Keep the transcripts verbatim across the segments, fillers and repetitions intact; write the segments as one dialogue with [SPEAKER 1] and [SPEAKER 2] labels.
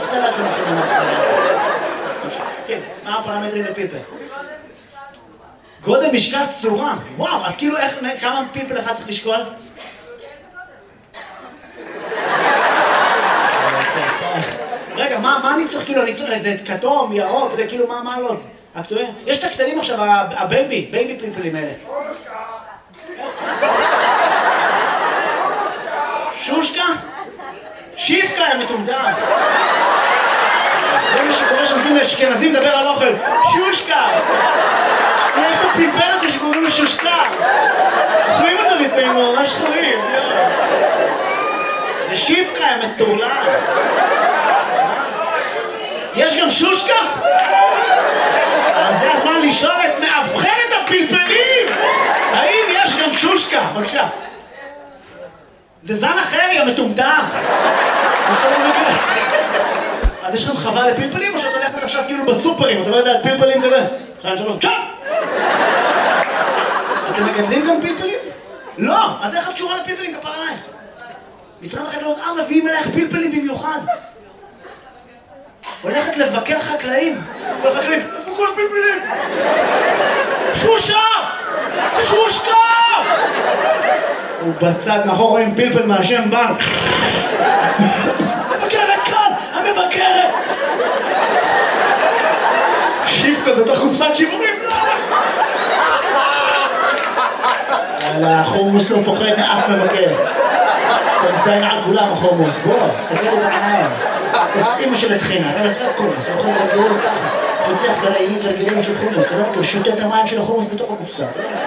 [SPEAKER 1] סלט לא מכינים מהחיים. כן, מה הפרמטרים לפלפל? גודל, משקל, צורה. וואו, אז כאילו איך, כמה פלפל אחד צריך לשקול? רגע, מה אני צריך כאילו, אני צריך איזה כתום, ירוק, זה כאילו, מה לא זה? הכתובים? יש את הקטנים עכשיו, הבייבי, בייבי פלפלים האלה. שושקה? שיפקה, הם מטומטם. זה מה שקורה שמתאים לאשכנזים לדבר על אוכל. שושקה! יש את הפלפל הזה שקוראים לו שושקה. אוכלים אותו לפעמים, הוא ממש חורים. זה שיפקה, הם מטורלל. יש גם שושקה? אז זה הזמן לשאול את מאבחנת הפלפלים! האם יש גם שושקה? בבקשה. זה זן אחר, יא מטומטם! אז יש לכם חווה לפלפלים או שאת הולכת עכשיו כאילו בסופרים? אתה לא יודע, פלפלים כזה? שתיים, שלוש, צ'אפ! אתם מגדלים גם פלפלים? לא! אז איך את קשורה לפלפלים כפר עלייך? משרד החקלאות, אה, מביאים אלייך פלפלים במיוחד. הולכת לבקר חקלאים. כל חקלאים, איפה כל הפלפלים? שושה! שושקה! הוא בצד מאחור רואים פלפל מהשם בנק. המבקרת כאן! המבקרת! שיפקה בתוך קופסת שימורים. יאללה, החומוס לא פוחד מאף מבקר. סמסיין על כולם החומוס. בוא, תסתכל לי בעיניים. אז אמא של התחינה, אבל את קומוס, הוא יכול להגדיר ככה. תפצח גרעינים גרגילים של חומוס, אתה לא מכיר, שותה את המים של החומוס בתוך הקופסה.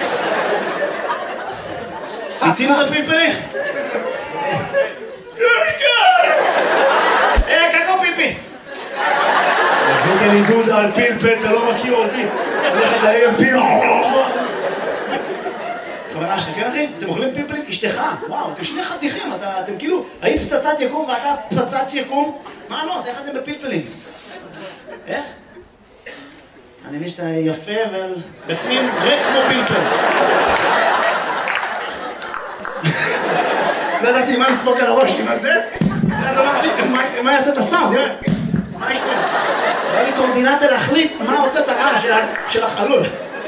[SPEAKER 1] הצינו את הפלפלים? אה, קקו פיפי! הבאת לי דודה על פלפל, אתה לא מכיר אותי. הולכת להם פיל... חברה שלך, כן אחי? אתם אוכלים פלפלים? אשתך, וואו, אתם שני חתיכים, אתם כאילו, היית פצצת יקום ואתה פצץ יקום? מה לא? אז איך אתם בפלפלים? איך? אני מבין שאתה יפה ובפנים ריק כמו פלפל. לא ידעתי מה לדפוק על הראש עם הזה, אז אמרתי, מה יעשה את הסאונד? מה יש פה? היה לי קורדינציה להחליט מה עושה את הרעש של החלול.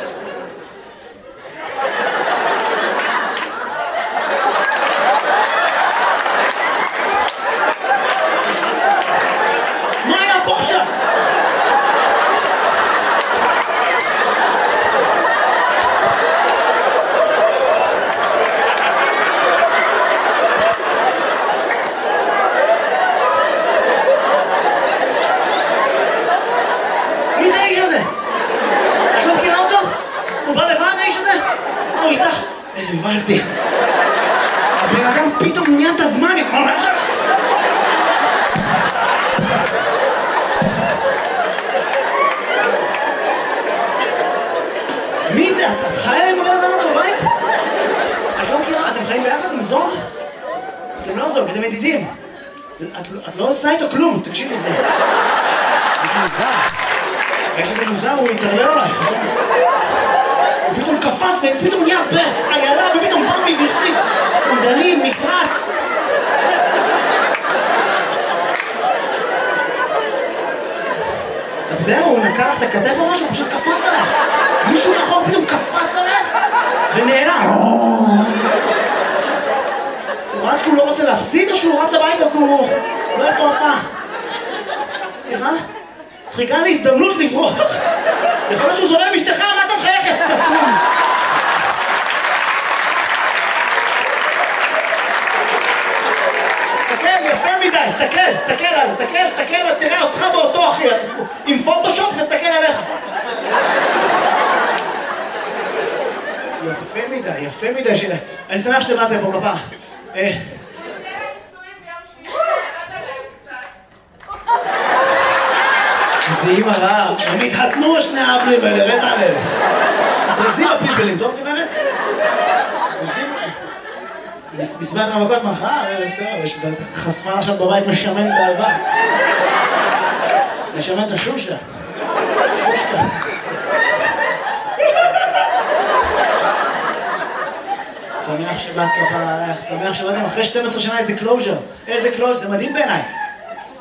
[SPEAKER 1] הבנתי. הבן אדם פתאום נהיה את הזמן. מי זה? את חיה עם הבן אדם הזה בבית? את לא מכירה? אתם חיים ביחד עם זוג? אתם לא זוג, אתם ידידים. את לא עושה איתו כלום, תקשיב לזה. זה מוזר. יש איזה מוזר, הוא יתרלל עלייך. הוא פתאום קפץ ופתאום הוא נהיה בעיילה ופתאום בא מי והחליף סנדלים, מפרץ. אז זהו, הוא נקע לך את הכתף או משהו, הוא פשוט קפץ עליך. מישהו נכון פתאום קפץ עליך ונעלם. הוא רץ כי הוא לא רוצה להפסיד או שהוא רץ הביתה כי הוא לא היה תופעה? סליחה? חיכה לי הזדמנות לברוח. יכול להיות שהוא זורם עם אשתך, מה אתה מחייך, יא סתום? תסתכל, יפה מדי, תסתכל, תסתכל עליו, תסתכל, תסתכל, תראה אותך באותו אחי, עם פוטושופ, תסתכל עליך. יפה מדי, יפה מדי שלה. אני שמח שאתם באתם פה כפה. זה אימא רעה, הם התחתנו שני האבלים האלה, רד עליהם. אתם מגזים בפלפלים, טוב גברת? בסביבת המכות מחר, טוב, יש חשפה עכשיו בבית משמן את האהבה. משמן את השושה. שושקה. שמח שבאת כפה עלייך, שמח שבאתם אחרי שתים עשרה שנה איזה קלוז'ר. איזה קלוז'ר, זה מדהים בעיניי.